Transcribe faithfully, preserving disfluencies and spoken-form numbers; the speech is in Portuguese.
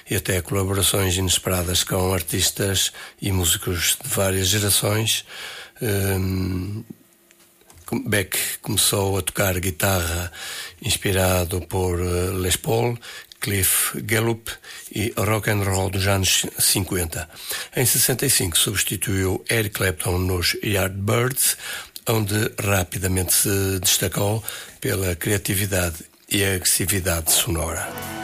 e até colaborações inesperadas com artistas e músicos de várias gerações. Um, Beck começou a tocar guitarra inspirado por Les Paul, Cliff Gallup e rock and roll dos anos cinquenta. Em sessenta e cinco substituiu Eric Clapton nos Yardbirds, onde rapidamente se destacou pela criatividade e agressividade sonora.